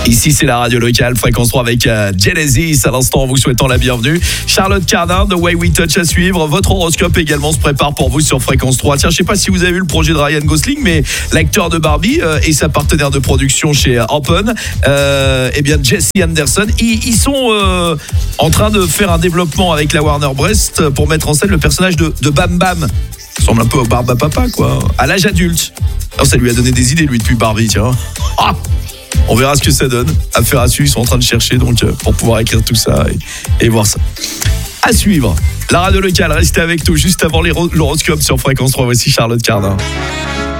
Ici, c'est la radio locale, Fréquence 3 avec Genesis. À l'instant, en vous souhaitant la bienvenue. Charlotte Cardin, The Way We Touch à suivre. Votre horoscope également se prépare pour vous sur Fréquence 3. Tiens, je sais pas si vous avez vu le projet de Ryan Gosling, mais l'acteur de Barbie et sa partenaire de production chez Open, eh bien Jesse Anderson, ils sont en train de faire un développement avec la Warner Bros pour mettre en scène le personnage de Bam Bam. Ça ressemble un peu au Barba Papa, quoi. À l'âge adulte. Alors, ça lui a donné des idées, lui, depuis Barbie, tiens. Ah, on verra ce que ça donne. Affaire à suivre, ils sont en train de chercher donc pour pouvoir écrire tout ça et voir ça. À suivre. La radio locale, restez avec nous juste avant l'horoscope sur Fréquence 3. Voici Charlotte Cardin.